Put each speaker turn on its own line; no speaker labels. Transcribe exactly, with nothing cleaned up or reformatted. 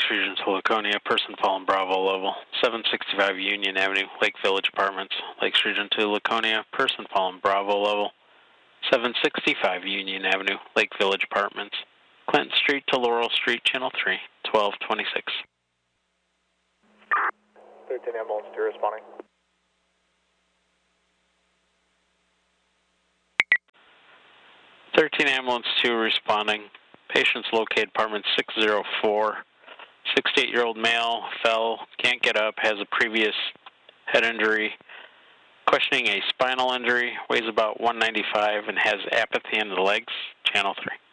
Region to Laconia, person fallen Bravo level, seven sixty-five Union Avenue, Lake Village Apartments. Lakes Region to Laconia, person fallen Bravo level, seven sixty-five Union Avenue, Lake Village Apartments. Clinton Street to Laurel Street, Channel three, twelve twenty-six.
thirteen ambulance two responding.
thirteen ambulance two responding. Patients located apartment six oh four. sixty-eight-year-old male, fell, can't get up, has a previous head injury. Questioning a spinal injury, weighs about one ninety-five and has apathy in the legs. Channel three.